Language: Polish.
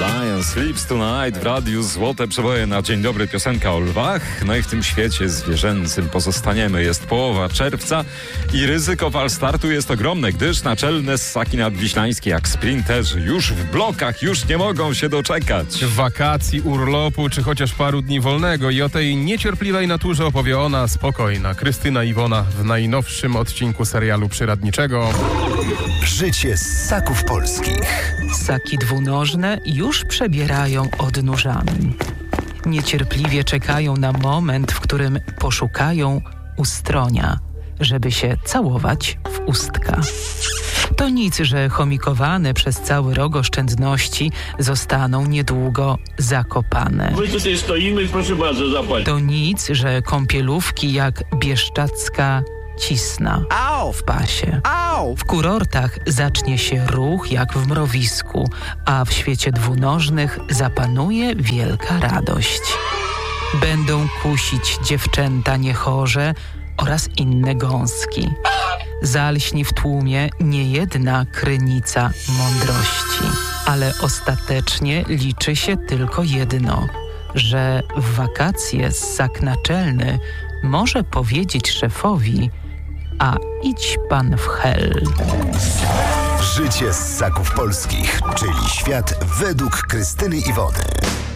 Lion Sleeps Tonight w radiu Złote Przeboje na Dzień Dobry, piosenka o lwach. No i w tym świecie zwierzęcym pozostaniemy. Jest połowa czerwca i ryzyko fal startu jest ogromne, gdyż naczelne ssaki nadwiślańskie jak sprinterzy już w blokach już nie mogą się doczekać wakacji, urlopu czy chociaż paru dni wolnego i o tej niecierpliwej naturze opowie ona, spokojna Krystyna Iwona w najnowszym odcinku serialu przyrodniczego Życie ssaków polskich. Ssaki dwunożne już przebierają odnóżami. Niecierpliwie czekają na moment, w którym poszukają ustronia, żeby się całować w ustka. To nic, że chomikowane przez cały rok oszczędności zostaną niedługo zakopane. My tutaj stoimy, proszę bardzo, zapłać. To nic, że kąpielówki jak bieszczacka Cisna w pasie. W kurortach zacznie się ruch jak w mrowisku, a w świecie dwunożnych zapanuje wielka radość. Będą kusić dziewczęta niechorze oraz inne gąski. Zalśni w tłumie niejedna krynica mądrości. Ale ostatecznie liczy się tylko jedno, że w wakacje ssak naczelny może powiedzieć szefowi: a idź pan w hel. Życie ssaków polskich, czyli świat według Krystyny Iwony.